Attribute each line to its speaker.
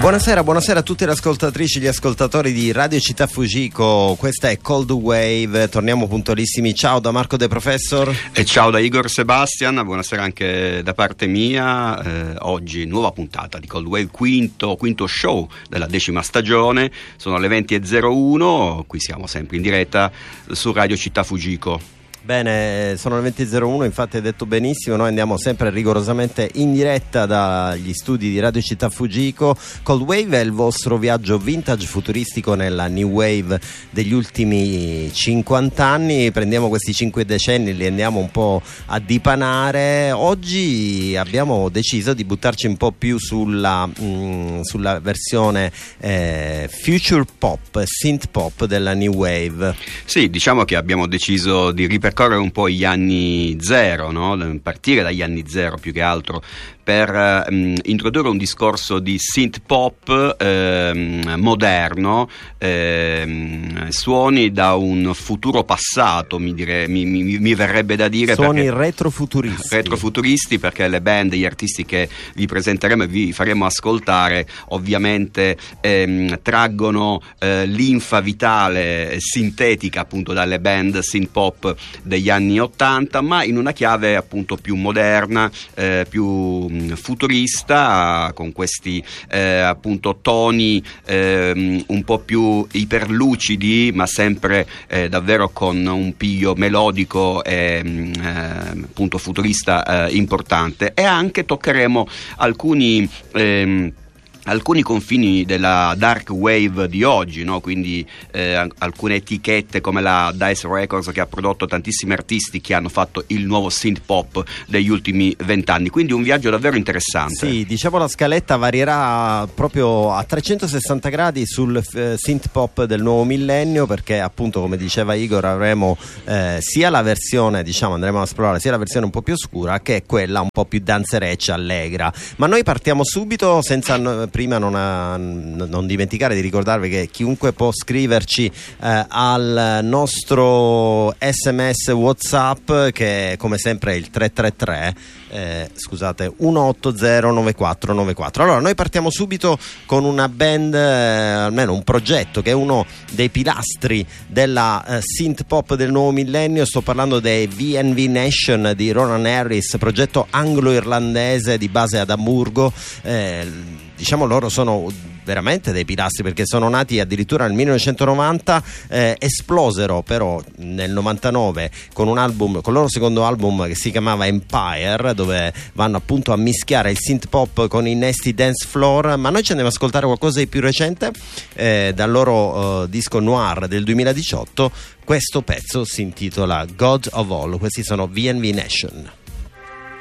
Speaker 1: Buonasera a tutte le ascoltatrici e gli ascoltatori di Radio Città Fujiko. Questa è Cold Wave, torniamo puntualissimi. Ciao da Marco De Professor.
Speaker 2: E ciao da Igor Sebastian, buonasera anche da parte mia. Oggi nuova puntata di Cold Wave, quinto show della 10ª stagione. Sono le 20:01, qui siamo sempre in diretta su Radio Città Fujiko.
Speaker 1: Bene, sono le 20:01, infatti hai detto benissimo, noi andiamo sempre rigorosamente in diretta dagli studi di Radio Città Fujiko. Cold Wave è il vostro viaggio vintage futuristico nella New Wave degli ultimi 50 anni. Prendiamo questi 5 decenni e li andiamo un po' a dipanare. Oggi abbiamo deciso di buttarci un po' più sulla versione future pop, synth pop della New Wave.
Speaker 2: Sì, diciamo che abbiamo deciso di ripercorrere un po' gli anni zero, no? Partire dagli anni zero più che altro, per introdurre un discorso di synth pop moderno, suoni da un futuro passato, mi verrebbe da dire,
Speaker 1: suoni retrofuturisti,
Speaker 2: perché le band, gli artisti che vi presenteremo e vi faremo ascoltare ovviamente traggono linfa vitale sintetica appunto dalle band synth pop degli anni 80, ma in una chiave appunto più moderna, più futurista, con questi appunto toni un po' più iperlucidi, ma sempre davvero con un piglio melodico e appunto futurista importante. E anche toccheremo alcuni confini della dark wave di oggi, no? Quindi alcune etichette come la Dice Records, che ha prodotto tantissimi artisti che hanno fatto il nuovo synth pop degli ultimi 20 anni. Quindi un viaggio davvero interessante.
Speaker 1: Sì, diciamo la scaletta varierà proprio a 360 gradi sul synth pop del nuovo millennio, perché appunto, come diceva Igor, avremo sia la versione, diciamo, andremo a esplorare sia la versione un po' più oscura che quella un po' più danzereccia, allegra. Ma noi partiamo subito, senza prima non dimenticare di ricordarvi che chiunque può scriverci al nostro SMS WhatsApp, che come sempre è il 333 1809494. Allora noi partiamo subito con una band, almeno un progetto che è uno dei pilastri della synth pop del nuovo millennio. Sto parlando dei VNV Nation di Ronan Harris, progetto anglo-irlandese di base ad Amburgo. Diciamo loro sono veramente dei pilastri, perché sono nati addirittura nel 1990, esplosero però nel 99 con un album, con il loro secondo album, che si chiamava Empire, dove vanno appunto a mischiare il synth pop con i Nasty Dance Floor. Ma noi ci andiamo ad ascoltare qualcosa di più recente, dal loro disco Noir del 2018. Questo pezzo si intitola God of All. Questi sono VNV Nation.